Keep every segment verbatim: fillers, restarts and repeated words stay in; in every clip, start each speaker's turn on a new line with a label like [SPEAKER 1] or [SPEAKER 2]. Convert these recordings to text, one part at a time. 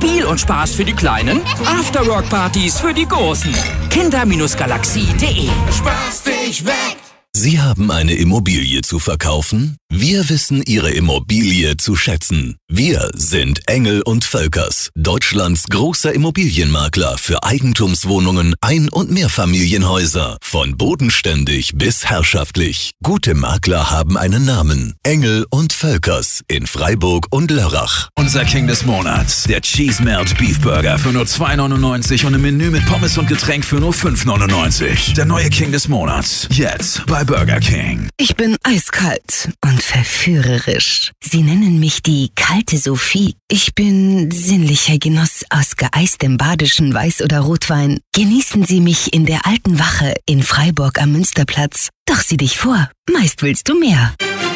[SPEAKER 1] Spiel und Spaß für die Kleinen, Afterwork-Partys für die Großen. Kinder-Galaxie punkt de.
[SPEAKER 2] Spaß dich weg!
[SPEAKER 3] Sie haben eine Immobilie zu verkaufen? Wir wissen Ihre Immobilie zu schätzen. Wir sind Engel und Völkers, Deutschlands großer Immobilienmakler für Eigentumswohnungen, Ein- und Mehrfamilienhäuser. Von bodenständig bis herrschaftlich. Gute Makler haben einen Namen. Engel und Völkers in Freiburg und Lörrach.
[SPEAKER 4] Unser King des Monats, der Cheese Melt Beef Burger für nur zwei neunundneunzig und ein Menü mit Pommes und Getränk für nur fünf neunundneunzig. Der neue King des Monats, jetzt bei Burger King.
[SPEAKER 5] Ich bin eiskalt und verführerisch. Sie nennen mich die kalte Sophie. Ich bin sinnlicher Genuss aus geeistem badischen Weiß- oder Rotwein. Genießen Sie mich in der alten Wache in Freiburg am Münsterplatz. Doch sieh dich vor, meist willst du mehr.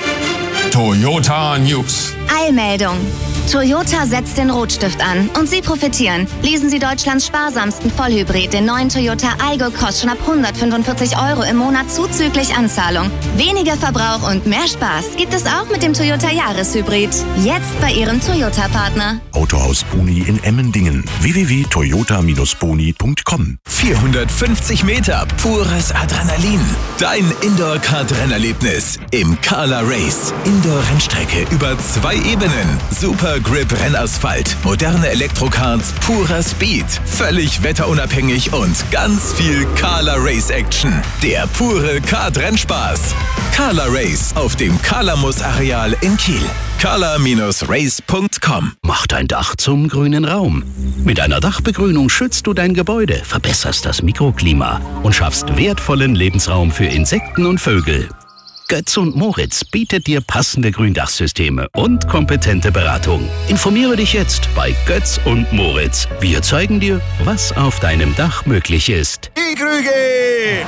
[SPEAKER 2] Toyota News.
[SPEAKER 6] Eilmeldung. Toyota setzt den Rotstift an und Sie profitieren. Lesen Sie Deutschlands sparsamsten Vollhybrid, den neuen Toyota Aygo Cross, schon ab hundertfünfundvierzig Euro im Monat zuzüglich Anzahlung. Weniger Verbrauch und mehr Spaß gibt es auch mit dem Toyota Jahreshybrid. Jetzt bei Ihrem Toyota-Partner.
[SPEAKER 7] Autohaus Boni in Emmendingen. w w w punkt toyota boni punkt com.
[SPEAKER 3] vierhundertfünfzig Meter pures Adrenalin. Dein Indoor-Kart-Rennerlebnis im Kala Race. Indoor-Rennstrecke über zwei Ebenen. Super Grip Rennasphalt. Moderne Elektrokarts, purer Speed. Völlig wetterunabhängig und ganz viel Kala Race Action. Der pure Kart-Rennspaß. Kala Race auf dem Kalamus-Areal in Kiel. kala Race punkt com.
[SPEAKER 8] Mach dein Dach zum grünen Raum. Mit einer Dachbegrünung schützt du dein Gebäude, verbesserst das Mikroklima und schaffst wertvollen Lebensraum für Insekten und Vögel. Götz und Moritz bietet dir passende Gründachsysteme und kompetente Beratung. Informiere dich jetzt bei Götz und Moritz. Wir zeigen dir, was auf deinem Dach möglich ist.
[SPEAKER 9] Die Krüge!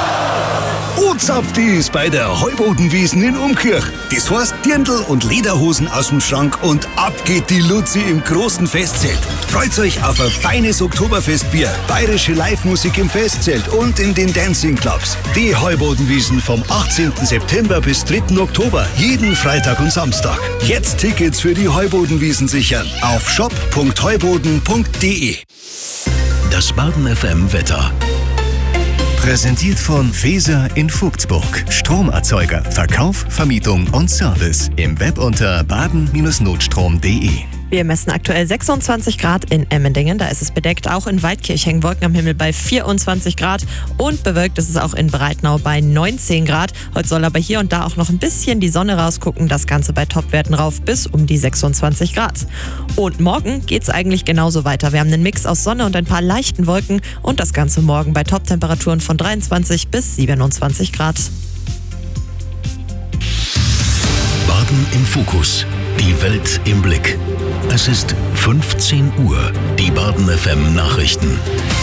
[SPEAKER 9] Uzapftis bei der Heubodenwiesen in Umkirch. Das heißt Dirndl und Lederhosen aus dem Schrank und ab geht die Luzi im großen Festzelt. Freut euch auf ein feines Oktoberfestbier, bayerische Live-Musik im Festzelt und in den Dancing-Clubs. Die Heubodenwiesen vom achtzehnten September bis dritten Oktober, jeden Freitag und Samstag. Jetzt Tickets für die Heubodenwiesen sichern auf shop punkt heuboden punkt de.
[SPEAKER 3] Das Baden F M Wetter.
[SPEAKER 7] Präsentiert von Feser in Vogtsburg. Stromerzeuger, Verkauf, Vermietung und Service. Im Web unter baden Notstrom punkt de.
[SPEAKER 10] Wir messen aktuell sechsundzwanzig Grad in Emmendingen. Da ist es bedeckt. Auch in Waldkirch hängen Wolken am Himmel bei vierundzwanzig Grad. Und bewölkt ist es auch in Breitnau bei neunzehn Grad. Heute soll aber hier und da auch noch ein bisschen die Sonne rausgucken. Das Ganze bei Topwerten rauf bis um die sechsundzwanzig Grad. Und morgen geht es eigentlich genauso weiter. Wir haben einen Mix aus Sonne und ein paar leichten Wolken. Und das Ganze morgen bei Toptemperaturen von dreiundzwanzig bis siebenundzwanzig Grad.
[SPEAKER 3] Baden im Fokus. Die Welt im Blick. Es ist fünfzehn Uhr. Die Baden F M Nachrichten.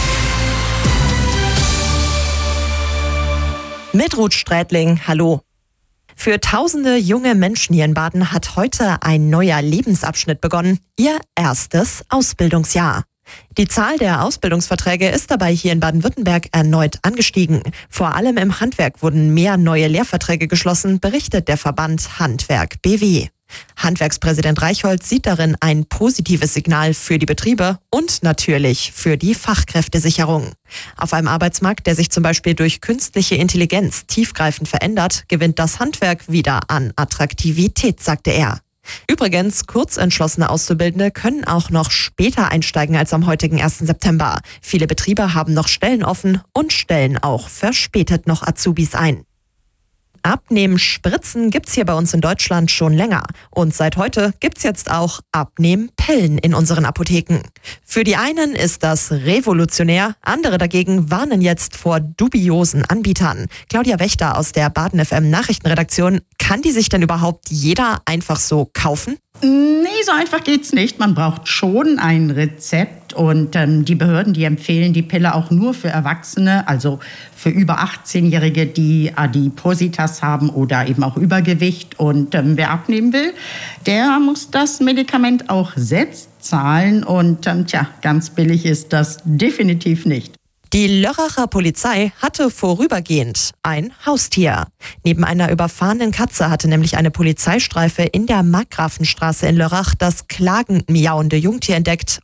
[SPEAKER 10] Mit Ruth Strätling, hallo. Für tausende junge Menschen hier in Baden hat heute ein neuer Lebensabschnitt begonnen. Ihr erstes Ausbildungsjahr. Die Zahl der Ausbildungsverträge ist dabei hier in Baden-Württemberg erneut angestiegen. Vor allem im Handwerk wurden mehr neue Lehrverträge geschlossen, berichtet der Verband Handwerk B W. Handwerkspräsident Reichholz sieht darin ein positives Signal für die Betriebe und natürlich für die Fachkräftesicherung. Auf einem Arbeitsmarkt, der sich zum Beispiel durch künstliche Intelligenz tiefgreifend verändert, gewinnt das Handwerk wieder an Attraktivität, sagte er. Übrigens, kurzentschlossene Auszubildende können auch noch später einsteigen als am heutigen ersten September. Viele Betriebe haben noch Stellen offen und stellen auch verspätet noch Azubis ein. Abnehmen Spritzen gibt's hier bei uns in Deutschland schon länger. Und seit heute gibt's jetzt auch Abnehmpillen in unseren Apotheken. Für die einen ist das revolutionär, andere dagegen warnen jetzt vor dubiosen Anbietern. Claudia Wächter aus der Baden F M Nachrichtenredaktion, kann die sich denn überhaupt jeder einfach so kaufen?
[SPEAKER 11] Nee, so einfach geht's nicht. Man braucht schon ein Rezept und ähm, die Behörden, die empfehlen die Pille auch nur für Erwachsene, also für über achtzehnjährige, die Adipositas haben oder eben auch Übergewicht. Und ähm, wer abnehmen will, der muss das Medikament auch selbst zahlen. Und ähm, tja, ganz billig ist das definitiv nicht.
[SPEAKER 10] Die Lörracher Polizei hatte vorübergehend ein Haustier. Neben einer überfahrenen Katze hatte nämlich eine Polizeistreife in der Markgrafenstraße in Lörrach das klagend miauende Jungtier entdeckt